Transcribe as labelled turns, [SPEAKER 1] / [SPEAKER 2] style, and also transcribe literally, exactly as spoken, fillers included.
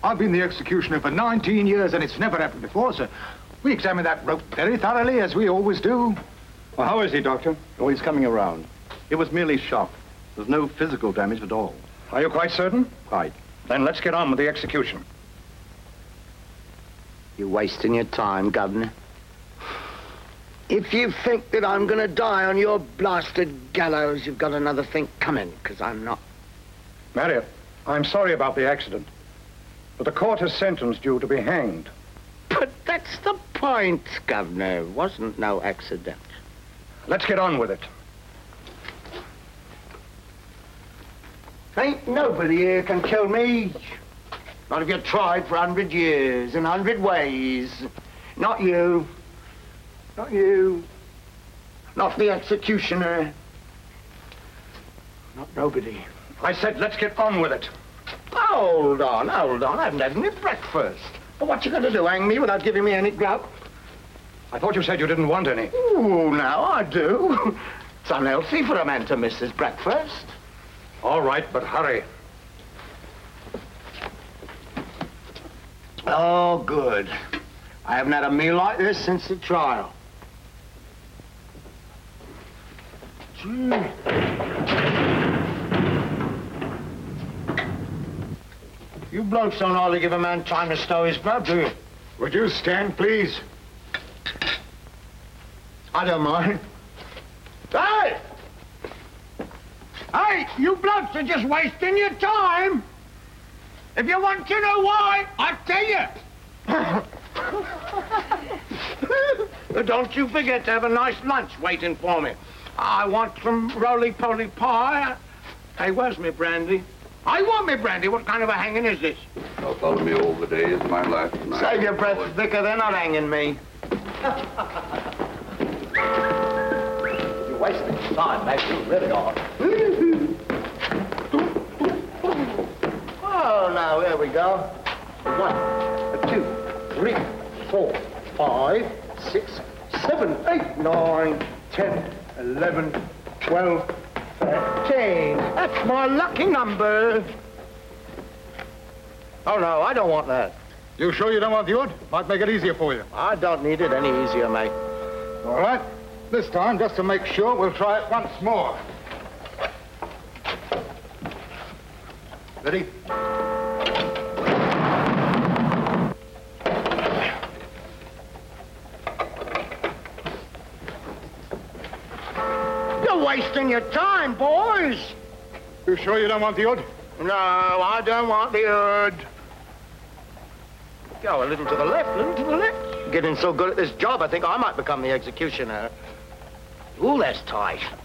[SPEAKER 1] I've been the executioner for nineteen years, and it's never happened before, sir. We examined that rope very thoroughly, as we always do.
[SPEAKER 2] Well, how is he, Doctor? Oh, he's coming around. It was merely shock. There's no physical damage at all.
[SPEAKER 3] Are you quite certain?
[SPEAKER 2] Quite.
[SPEAKER 3] Then let's get on with the execution.
[SPEAKER 4] You're wasting your time, Governor. If you think that I'm going to die on your blasted gallows, you've got another thing coming, because I'm not.
[SPEAKER 3] Marriott, I'm sorry about the accident, but the court has sentenced you to be hanged.
[SPEAKER 4] But that's the point, Governor. It wasn't no accident.
[SPEAKER 3] Let's get on with it.
[SPEAKER 4] Ain't nobody here can kill me. Not if you tried for a hundred years and a hundred ways. Not you. Not you. Not the executioner. Not nobody.
[SPEAKER 3] I said let's get on with it.
[SPEAKER 4] Hold on, hold on. I haven't had any breakfast. Well, what you gonna do, hang me without giving me any grub?
[SPEAKER 3] I thought you said you didn't want any.
[SPEAKER 4] Oh, now I do. It's unhealthy for a man to miss his breakfast.
[SPEAKER 3] All right, but hurry.
[SPEAKER 4] Oh, good. I haven't had a meal like this since the trial. Gee. You blokes don't hardly give a man time to stow his grub, do you?
[SPEAKER 1] Would you stand, please?
[SPEAKER 4] I don't mind. Hey! Hey, you blokes are just wasting your time. If you want to know why, I'll tell you. Don't you forget to have a nice lunch waiting for me. I want some roly-poly pie. Hey, where's me brandy? I want me brandy. What kind of a hanging is this?
[SPEAKER 5] Bartholomew, all the days of my life tonight.
[SPEAKER 4] Save your breath, Vicar. They're not hanging me. You're wasting time, mate. You really are. Oh, now, here we go. One, a two, three, four, five, six, seven, eight, nine, ten, eleven, twelve, thirteen. That's my lucky number. Oh, no, I don't want that.
[SPEAKER 1] You sure you don't want the odd? Might make it easier for you.
[SPEAKER 4] I don't need it any easier, mate.
[SPEAKER 1] All right. This time, just to make sure, we'll try it once more. Ready?
[SPEAKER 4] You're wasting your time, boys.
[SPEAKER 1] You sure you don't want the odd?
[SPEAKER 4] No, I don't want the odd. Go a little to the left, a little to the left. Getting so good at this job, I think I might become the executioner. Ooh, that's tight.